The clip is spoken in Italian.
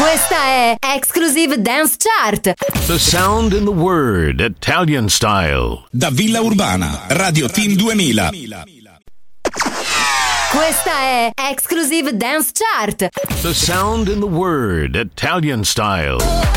Questa è Exclusive Dance Chart. The sound in the word, Italian style. Da Villa Urbana, Radio Team 2000. Questa è Exclusive Dance Chart. The sound in the word, Italian style.